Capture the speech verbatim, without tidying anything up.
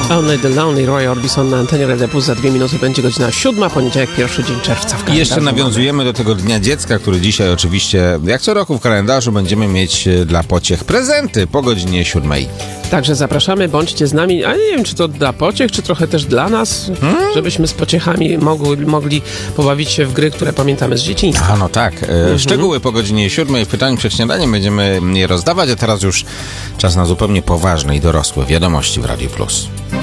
Only the Lonely, Roy Orbison na antenie Radia Plus. Za dwie minuty będzie godzina siódma, poniedziałek, pierwszy dzień czerwca w kalendarzu. I jeszcze nawiązujemy do tego Dnia Dziecka, który dzisiaj oczywiście, jak co roku w kalendarzu, będziemy mieć dla pociech prezenty po godzinie siódmej. Także zapraszamy, bądźcie z nami, a nie wiem, czy to dla pociech, czy trochę też dla nas, hmm? żebyśmy z pociechami mogli, mogli pobawić się w gry, które pamiętamy z dzieciństwa. A no tak. E, mhm. Szczegóły po godzinie siódmej w pytaniu przed śniadaniem będziemy je rozdawać, a teraz już czas na zupełnie poważne i dorosłe wiadomości w Radiu Plus.